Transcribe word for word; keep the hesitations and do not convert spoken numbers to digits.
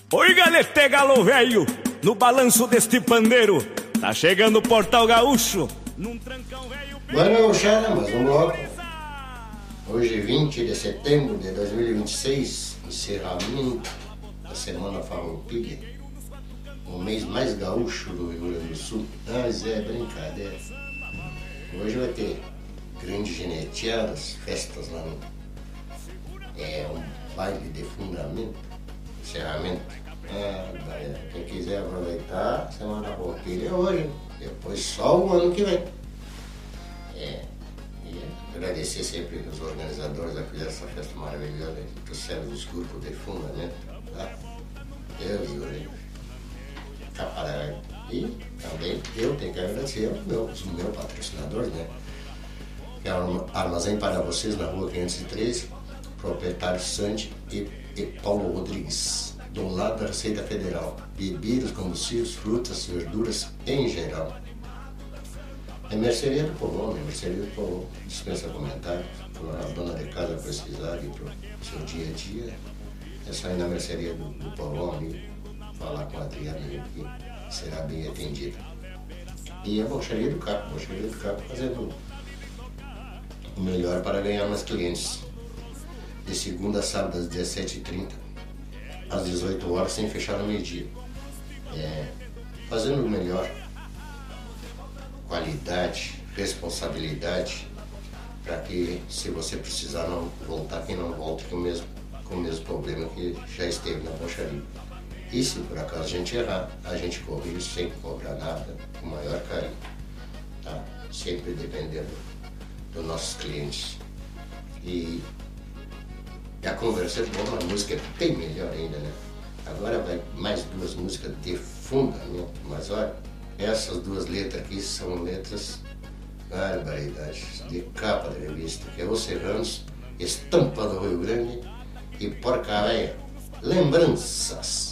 Oi, galete galo velho, no balanço deste pandeiro, tá chegando o Portal Gaúcho, num trancão velho... Bueno, gauchada, mas vamos logo. Hoje, vinte de setembro de dois mil e vinte e seis, encerramento da Semana Farroupilha, o mês mais gaúcho do Rio Grande do Sul. Mas é brincadeira. Hoje vai ter grandes geneteadas, festas lá no... É um baile de fundamento, encerramento. Ah, quem quiser aproveitar, Semana Farroupilha é hoje, depois só o ano que vem. É, e agradecer sempre os organizadores da dessa festa maravilhosa que trouxeram os grupos de fundamento, tá? Deus do Rio, Caparalho. E também eu tenho que agradecer aos meus, os meus patrocinadores, né? Que é o Armazém para Vocês, na rua quinhentos e treze, proprietário Sandy e, e Paulo Rodrigues, do lado da Receita Federal. Bebidas, combustíveis, frutas, verduras em geral. É mercearia do Polon, né? Mercearia do Polon, dispensa comentários. Para a dona de casa precisar ir para o seu dia a dia, é só ir na mercearia do, do Polon ali, falar com a Adriana que será bem atendida. E a Borracharia do Capo, a Borracharia do Capo fazendo o melhor para ganhar mais clientes. De segunda a sábado, às dezessete e trinta, às dezoito horas, sem fechar no meio-dia. É, fazendo o melhor. Qualidade, responsabilidade, para que, se você precisar não voltar, que não volte com o mesmo, com o mesmo problema que já esteve na borracharia. E se por acaso a gente errar, a gente corrige sem cobrar nada, com o maior carinho, tá? Sempre dependendo dos nossos clientes. E a conversa é boa, a música é bem melhor ainda, né? Agora vai mais duas músicas de fundamento, mas olha, essas duas letras aqui são letras, barbaridades, de capa da revista, que é Os Serranos, Estampa do Rio Grande e Porca Véia, Lembranças.